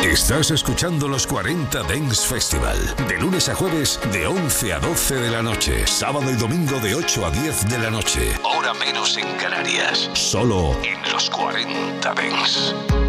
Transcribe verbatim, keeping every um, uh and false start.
Estás escuchando los cuarenta Dance Festival. De lunes a jueves, de once a doce de la noche. Sábado y domingo de ocho a diez de la noche. Hora menos en Canarias. Solo en los cuarenta Dance.